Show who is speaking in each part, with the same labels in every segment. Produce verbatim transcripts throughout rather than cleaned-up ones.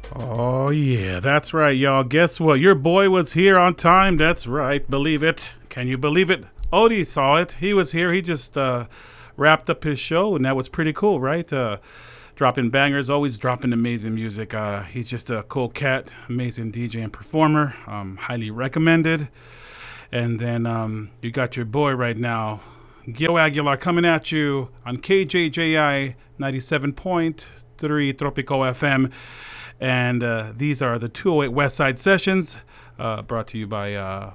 Speaker 1: Oh, yeah, that's right, y'all. Guess what? Your boy was here on time. That's right. Believe it. Can you believe it? Odie saw it. He was here. He just uh, wrapped up his show, and that was pretty cool, right? Uh, dropping bangers, always dropping amazing music. Uh, he's just a cool cat, amazing D J and performer. Um, highly recommended. And then um, you got your boy right now, Gil Aguilar, coming at you on K J J I ninety-seven point three Tropico F M. And uh, these are the two oh eight West Side Sessions, uh, brought to you by uh,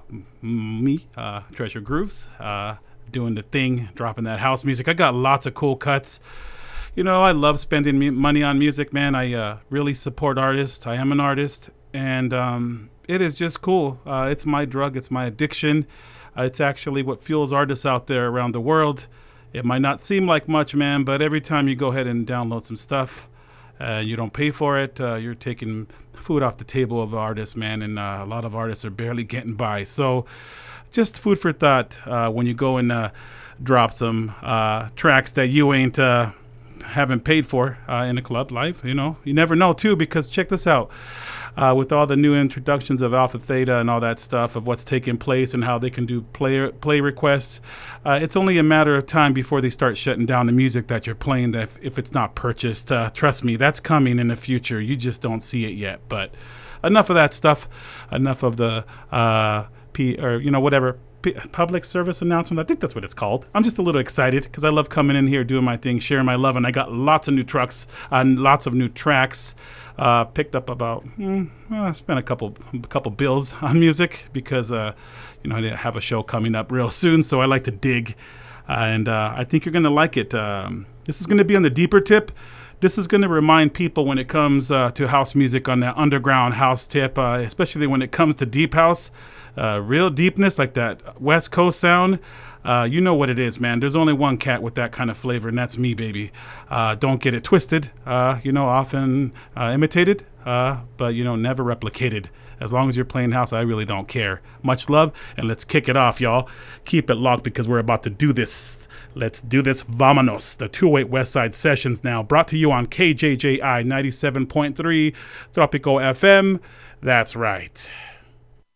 Speaker 1: me, uh, Treasure Grooves, uh, doing the thing, dropping that house music. I got lots of cool cuts. You know, I love spending me- money on music, man. I uh, really support artists. I am an artist, and um, it is just cool. Uh, it's my drug. It's my addiction. Uh, it's actually what fuels artists out there around the world. It might not seem like much, man, but every time you go ahead and download some stuff, Uh, you don't pay for it, uh, you're taking food off the table of artists, man, and uh, a lot of artists are barely getting by. So just food for thought uh, when you go and uh, drop some uh, tracks that you ain't uh, haven't paid for uh, in a club live. You know, you never know, too, because check this out. Uh, with all the new introductions of Alpha Theta and all that stuff of what's taking place and how they can do play play requests, uh, it's only a matter of time before they start shutting down the music that you're playing. That if, if it's not purchased, uh, trust me, that's coming in the future. You just don't see it yet. But enough of that stuff. Enough of the uh, P or you know whatever. P- public service announcement. I think that's what it's called. I'm just a little excited because I love coming in here, doing my thing, sharing my love, and I got lots of new trucks and lots of new tracks. Uh, picked up about, mm, uh, spent a couple a couple bills on music because, uh, you know, I have a show coming up real soon, so I like to dig, uh, and uh, I think you're gonna like it. Um, this is gonna be on the deeper tip. This is going to remind people when it comes uh, to house music on that underground house tip, uh, especially when it comes to deep house, uh, real deepness like that West Coast sound. Uh, you know what it is, man. There's only one cat with that kind of flavor, and that's me, baby. Uh, don't get it twisted. Uh, you know, often uh, imitated, uh, but, you know, never replicated. As long as you're playing house, I really don't care. Much love, and let's kick it off, y'all. Keep it locked because we're about to do this. Let's do this. Vamonos. The two oh eight West Side Sessions now, brought to you on K J J I ninety-seven point three Tropico F M. That's right.